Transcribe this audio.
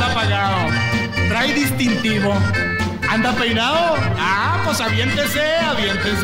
apagado. Trae distintivo. ¿Anda peinado? Ah, pues aviéntese, aviéntese.